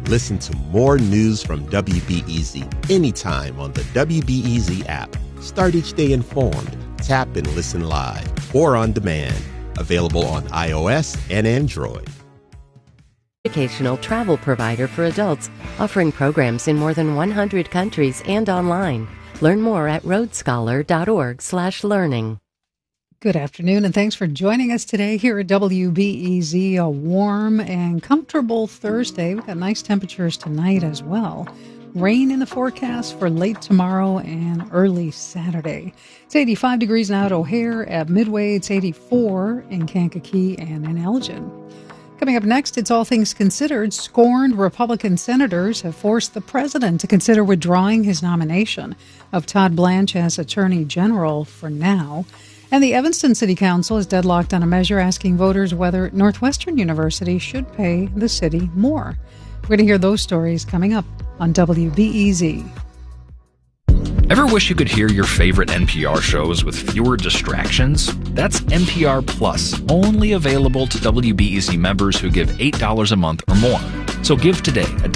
Listen to more news from WBEZ anytime on the WBEZ app. Start each day informed. Tap and listen live or on demand. Available on iOS and Android. Educational travel provider for adults, offering programs in more than 100 countries and online. Learn more at roadscholar.org/learning. Good afternoon, and thanks for joining us today here at WBEZ. A warm and comfortable Thursday. We've got nice temperatures tonight as well. Rain in the forecast for late tomorrow and early Saturday. It's 85 degrees now at O'Hare. At Midway, it's 84 in Kankakee and in Elgin. Coming up next, it's All Things Considered. Scorned Republican senators have forced the president to consider withdrawing his nomination of Todd Blanche as Attorney General for now. And the Evanston City Council is deadlocked on a measure asking voters whether Northwestern University should pay the city more. We're going to hear those stories coming up on WBEZ. Ever wish you could hear your favorite NPR shows with fewer distractions? That's NPR Plus, only available to WBEZ members who give $8 a month or more. So give today at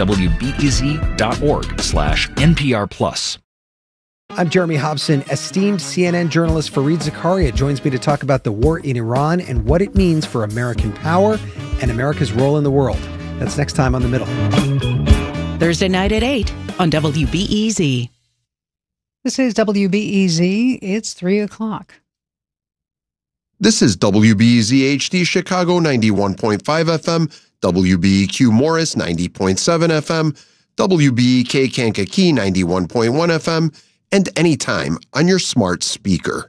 WBEZ.org/NPR Plus. I'm Jeremy Hobson. Esteemed CNN journalist Fareed Zakaria joins me to talk about the war in Iran and what it means for American power and America's role in the world. That's next time on The Middle. Thursday night at 8 on WBEZ. This is WBEZ. It's 3 o'clock. This is WBEZ HD Chicago 91.5 FM, WBEQ Morris 90.7 FM, WBEK Kankakee 91.1 FM, and anytime on your smart speaker.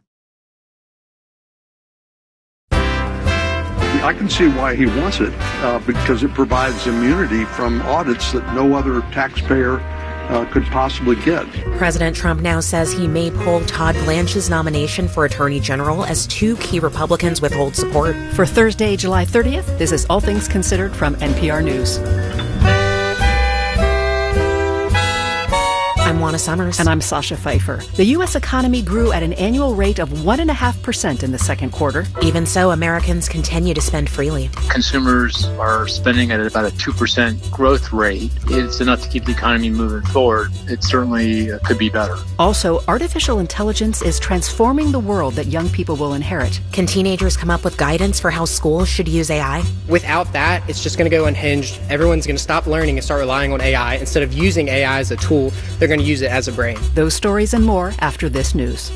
I can see why he wants it, because it provides immunity from audits that no other taxpayer could possibly get. President Trump now says he may pull Todd Blanche's nomination for Attorney General as two key Republicans withhold support. For Thursday, July 30th, this is All Things Considered from NPR News. I'm Juana Summers. And I'm Sasha Pfeiffer. The U.S. economy grew at an annual rate of 1.5% in the second quarter. Even so, Americans continue to spend freely. Consumers are spending at about a 2% growth rate. It's enough to keep the economy moving forward. It certainly could be better. Also, artificial intelligence is transforming the world that young people will inherit. Can teenagers come up with guidance for how schools should use AI? Without that, it's just going to go unhinged. Everyone's going to stop learning and start relying on AI. Instead of using AI as a tool, they're going to use it as a brain. Those stories and more after this news.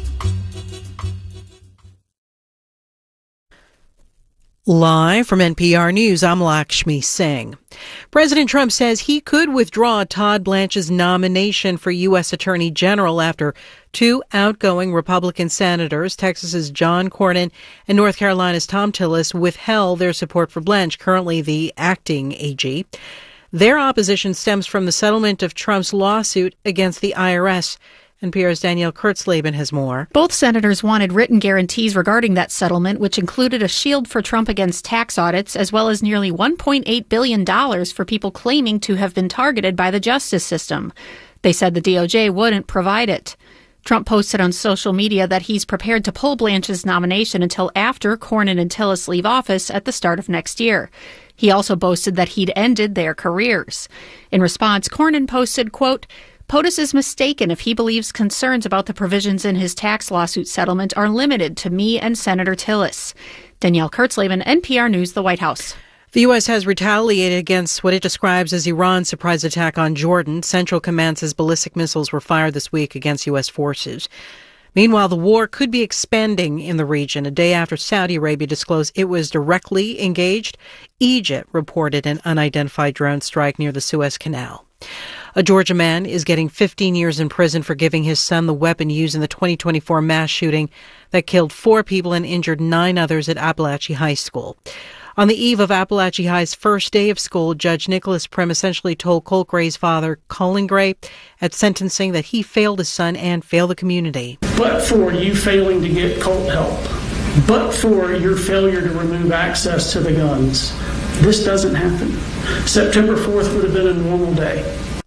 Live from NPR News, I'm Lakshmi Singh. President Trump says he could withdraw Todd Blanche's nomination for U.S. Attorney General after two outgoing Republican senators, Texas's John Cornyn and North Carolina's Thom Tillis, withheld their support for Blanche, currently the acting AG. Their opposition stems from the settlement of Trump's lawsuit against the IRS. NPR's Danielle Kurtzleben has more. Both senators wanted written guarantees regarding that settlement, which included a shield for Trump against tax audits, as well as nearly $1.8 billion for people claiming to have been targeted by the justice system. They said the DOJ wouldn't provide it. Trump posted on social media that he's prepared to pull Blanche's nomination until after Cornyn and Tillis leave office at the start of next year. He also boasted that he'd ended their careers. In response, Cornyn posted, quote, POTUS is mistaken if he believes concerns about the provisions in his tax lawsuit settlement are limited to me and Senator Tillis. Danielle Kurtzleben, NPR News, the White House. The U.S. has retaliated against what it describes as Iran's surprise attack on Jordan. Central Command says ballistic missiles were fired this week against U.S. forces. Meanwhile, the war could be expanding in the region a day after Saudi Arabia disclosed it was directly engaged. Egypt reported an unidentified drone strike near the Suez Canal. A Georgia man is getting 15 years in prison for giving his son the weapon used in the 2024 mass shooting that killed 4 people and injured 9 others at Appalachia High School. On the eve of Appalachia High's first day of school, Judge Nicholas Prim essentially told Colt Gray's father, Colin Gray, at sentencing that he failed his son and failed the community. But for you failing to get Colt help, but for your failure to remove access to the guns, this doesn't happen. September 4th would have been a normal day.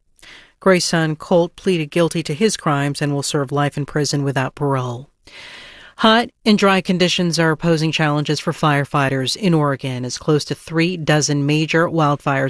Gray's son, Colt, pleaded guilty to his crimes and will serve life in prison without parole. Hot and dry conditions are posing challenges for firefighters in Oregon as close to 3 dozen major wildfires